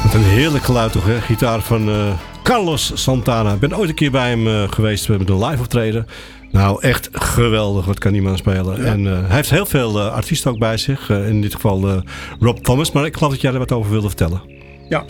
Een heerlijk geluid toch, hè? Gitaar van Carlos Santana. Ik ben ooit een keer bij hem geweest met een live optreden. Nou, echt geweldig. Wat kan die man spelen. Ja. En hij heeft heel veel artiesten ook bij zich. In dit geval Rob Thomas. Maar ik geloof dat jij er wat over wilde vertellen. Ja.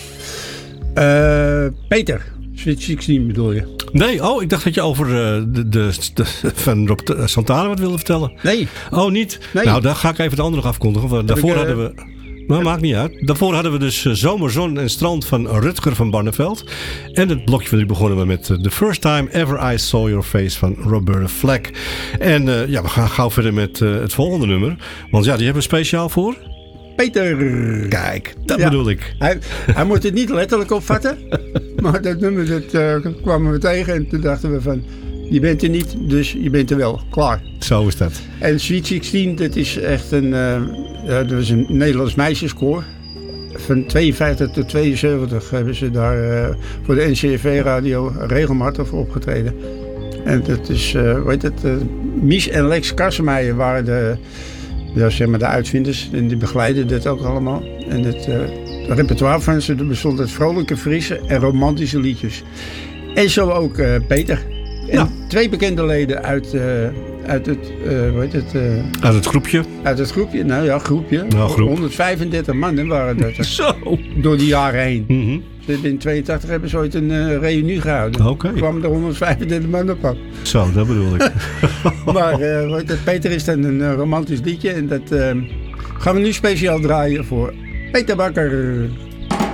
Peter. Sweet 16 bedoel je? Nee, ik dacht dat je over de van Rob Santana wat wilde vertellen. Nee. Oh, niet? Nee. Nou, dan ga ik even de andere nog afkondigen. Daarvoor hadden we... Maar maakt niet uit. Daarvoor hadden we dus Zomerzon en Strand van Rutger van Barneveld. En het blokje van nu begonnen we met The First Time Ever I Saw Your Face van Roberta Flack. En we gaan gauw verder met het volgende nummer. Want ja, die hebben we speciaal voor... Peter. Kijk, dat bedoel ik. Hij moet het niet letterlijk opvatten. Maar dat nummer, dat kwamen we tegen. En toen dachten we van, je bent er niet, dus je bent er wel. Klaar. Zo is dat. En Sweet 16, dat is echt dat was een Nederlands meisjeskoor. Van 52 tot 72 hebben ze daar voor de NCRV-radio regelmatig voor opgetreden. En dat is, Mies en Lex Karsemeijer waren de uitvinders. En die begeleiden dit ook allemaal. En het repertoire van ze bestond uit vrolijke, frisse en romantische liedjes. En zo ook Peter. En 2 bekende leden uit het groepje. Uit het groepje, nou ja, groepje. Nou, groep. 135 mannen waren dat. Zo. Door de jaren heen. Mm-hmm. In 82 hebben ze ooit een reunie gehouden. Okay. Er kwamen er 135 mannen op. Zo, dat bedoel ik. Maar Peter is dan een romantisch liedje. En dat gaan we nu speciaal draaien voor Peter Bakker.